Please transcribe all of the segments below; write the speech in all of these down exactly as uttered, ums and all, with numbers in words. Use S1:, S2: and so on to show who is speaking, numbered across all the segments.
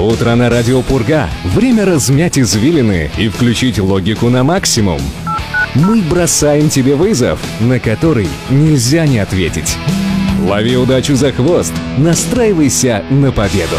S1: Утро на радио Пурга. Время размять извилины и включить логику на максимум. Мы бросаем тебе вызов, на который нельзя не ответить. Лови удачу за хвост, настраивайся на победу.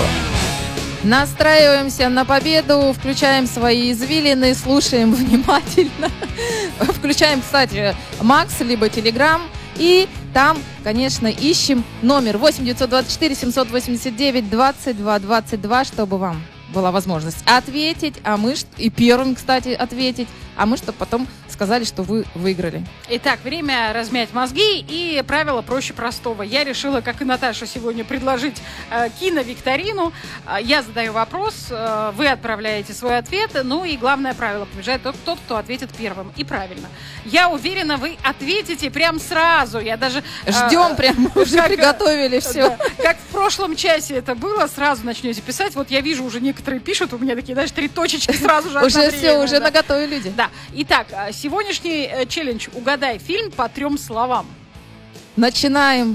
S2: Настраиваемся на победу, включаем свои извилины, слушаем внимательно. Включаем, кстати, Макс, либо Телеграм. И там, конечно, ищем номер восемь девятьсот двадцать четыре семьсот восемьдесят девять двадцать два двадцать два, чтобы вам была возможность ответить, а мы и первым, кстати, ответить, а мы чтобы потом сказали, что вы выиграли.
S3: Итак, время размять мозги, и правило проще простого. Я решила, как и Наташа, сегодня предложить э, киновикторину. Э, я задаю вопрос, э, вы отправляете свой ответ, ну и главное правило: побеждает тот, тот, кто ответит первым. И правильно. Я уверена, вы ответите прям сразу. Я даже... Э,
S2: Ждем прям, уже
S3: как,
S2: приготовили все.
S3: Да, как в прошлом часе это было, сразу начнете писать. Вот я вижу, уже некоторые пишут, у меня такие, знаешь, три точечки сразу же.
S2: Уже все, уже наготове люди.
S3: Да. Итак, сегодняшний челлендж — угадай фильм по трем словам.
S2: Начинаем.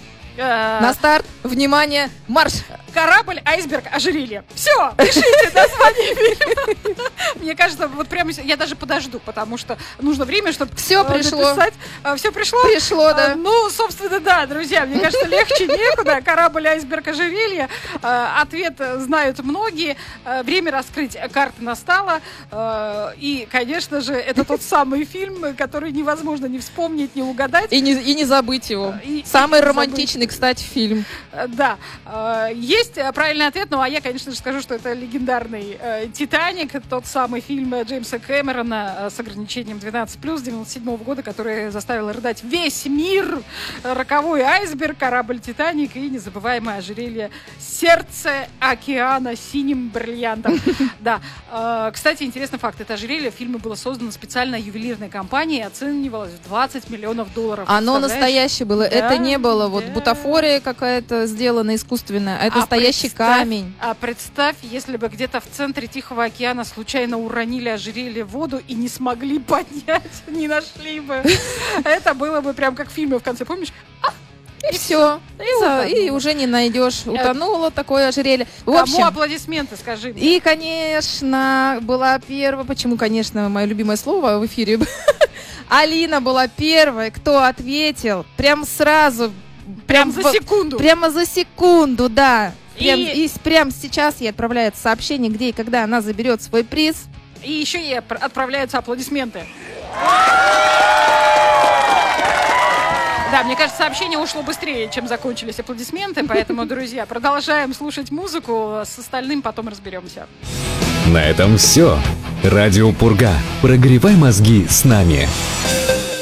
S2: На старт. Внимание, марш!
S3: Корабль, айсберг, ожерелье. Все, пишите название фильма. Мне кажется, вот прямо я даже подожду, потому что нужно время, чтобы
S2: все пришло.
S3: написать. Все пришло?
S2: Пришло, да.
S3: А, ну, собственно, да, друзья, мне кажется, легче некуда. Корабль, айсберг, ожерелье. А, ответ знают многие. А, время раскрыть карты настало. А, и, конечно же, это тот самый фильм, который невозможно не вспомнить, не угадать.
S2: И не, и не забыть его. И, Самый и романтичный, забыть. Кстати, фильм.
S3: А, да. А, есть правильный ответ, ну а я, конечно же, скажу, что это легендарный э, «Титаник», тот самый фильм Джеймса Кэмерона э, с ограничением двенадцать плюс девяносто седьмого года, который заставил рыдать весь мир. Роковой айсберг, корабль «Титаник» и незабываемое ожерелье «Сердце океана» синим бриллиантом. Да. Кстати, интересный факт. Это ожерелье в фильме было создано специально ювелирной компанией и оценивалось в двадцать миллионов долларов.
S2: Оно настоящее было. Это не было вот бутафория какая-то сделана искусственная. Это настоящий камень.
S3: А представь, если бы где-то в центре Тихого океана случайно уронили ожерелье в воду и не смогли поднять, не нашли бы. Это было бы прям как в фильме в конце, помнишь?
S2: И, и все. И, и, и уже не найдешь. Утонуло такое ожерелье. В общем,
S3: кому аплодисменты, скажи мне.
S2: И, конечно, была первая... Почему, конечно, мое любимое слово в эфире? Алина была первой, кто ответил прям сразу.
S3: Прям, прям за секунду.
S2: Прямо за секунду, да. Прям, и... и прямо сейчас ей отправляется сообщение, где и когда она заберет свой приз.
S3: И еще ей отправляются аплодисменты. Да, мне кажется, сообщение ушло быстрее, чем закончились аплодисменты. Поэтому, друзья, продолжаем слушать музыку. С остальным потом разберемся.
S1: На этом все. Радио Пурга. Прогревай мозги с нами.